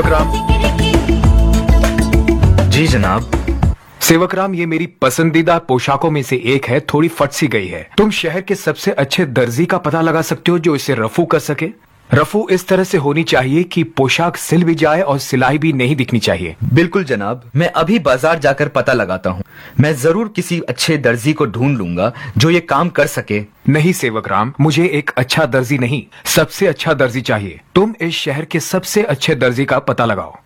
सेवक राम। जी जनाब। सेवक राम, ये मेरी पसंदीदा पोशाकों में से एक है, थोड़ी फट सी गई है। तुम शहर के सबसे अच्छे दर्जी का पता लगा सकते हो जो इसे रफू कर सके? रफू इस तरह से होनी चाहिए कि पोशाक सिल भी जाए और सिलाई भी नहीं दिखनी चाहिए। बिल्कुल जनाब, मैं अभी बाजार जाकर पता लगाता हूँ। मैं जरूर किसी अच्छे दर्जी को ढूंढ लूंगा जो ये काम कर सके। नहीं सेवक राम, मुझे एक अच्छा दर्जी नहीं, सबसे अच्छा दर्जी चाहिए। तुम इस शहर के सबसे अच्छे दर्जी का पता लगाओ।